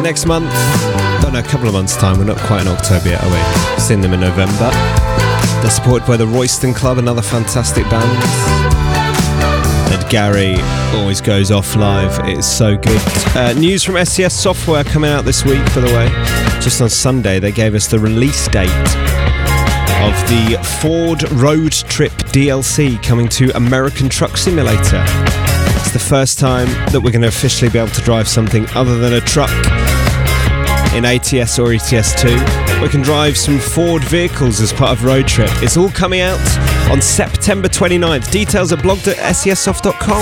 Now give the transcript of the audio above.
next month. Oh no, a couple of months' time. We're not quite in October yet, are we? Seeing them in November. They're supported by the Royston Club, another fantastic band. And Gary always goes off live. It's so good. News from SCS Software coming out this week, by the way. Just on Sunday, they gave us the release date of the Ford Road Trip DLC coming to American Truck Simulator. It's the first time that we're going to officially be able to drive something other than a truck in ATS or ETS2. We can drive some Ford vehicles as part of Road Trip. It's all coming out on September 29th. Details at blog.scsoft.com.